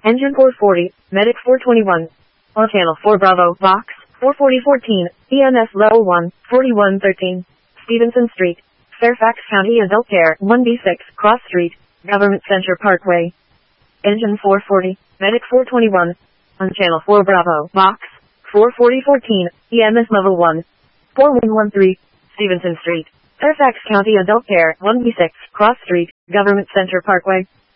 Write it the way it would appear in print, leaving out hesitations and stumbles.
Engine 440, Medic 421. On Channel 4 Bravo, Box 44014, EMS Level 1, 4113. Stevenson Street, Fairfax County Adult Care 1B6, Cross Street, Government Center Parkway. Engine 440, Medic 421. On Channel 4 Bravo, Box 44014, EMS Level 1, 4113. Stevenson Street, Fairfax County Adult Care 1B6, Cross Street, Government Center Parkway.